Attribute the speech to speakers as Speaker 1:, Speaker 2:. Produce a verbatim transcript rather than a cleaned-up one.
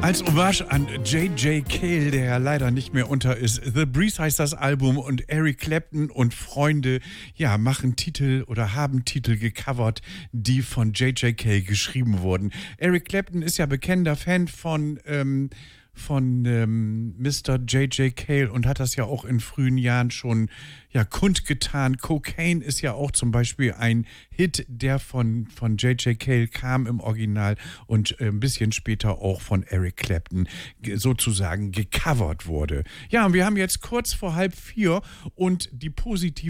Speaker 1: Als Hommage an J J. Cale, der ja leider nicht mehr unter ist. The Breeze heißt das Album und Eric Clapton und Freunde, ja, machen Titel oder haben Titel gecovert, die von J J. Cale geschrieben wurden. Eric Clapton ist ja bekennender Fan von, ähm, von ähm, Mister J J. Cale und hat das ja auch in frühen Jahren schon ja, kundgetan. Cocaine ist ja auch zum Beispiel ein Hit, der von, von J J. Cale kam im Original und äh, ein bisschen später auch von Eric Clapton ge- sozusagen gecovert wurde. Ja, und wir haben jetzt kurz vor halb vier und die positive